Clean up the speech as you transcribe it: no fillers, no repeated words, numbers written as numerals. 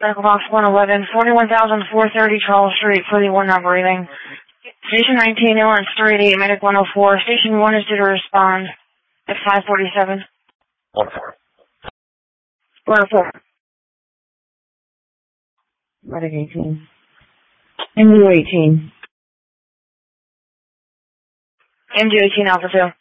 Medical box 111, 41,430 Charles Street, for the 1 not breathing. Station 19, ambulance 388, medic 104. Station 1 is due to respond at 547. 104. 104. Medic 18. MU 18. MD 18 Alpha 2.